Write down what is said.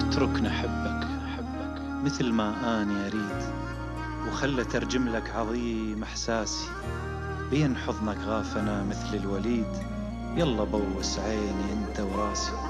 اتركني أحبك مثل ما أني أريد، وخلة ترجم لك عظيم إحساسي بين حضنك غافنا مثل الوليد. يلا بوس عيني أنت وراسي.